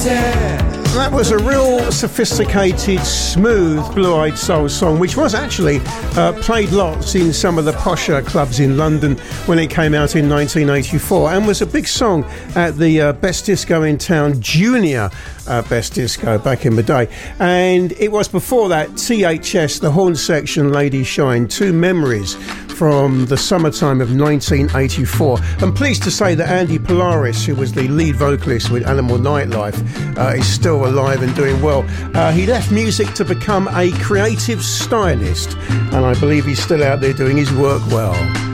That was a real sophisticated, smooth Blue-Eyed Soul song, which was actually played lots in some of the posher clubs in London when it came out in 1984, and was a big song at the Best Disco in Town Junior Best Disco back in the day. And it was before that THS, the Horn Section, Lady Shine, two memories from the summertime of 1984. I'm pleased to say that Andy Polaris, who was the lead vocalist with Animal Nightlife, is still alive and doing well. He left music to become a creative stylist, and I believe he's still out there doing his work well.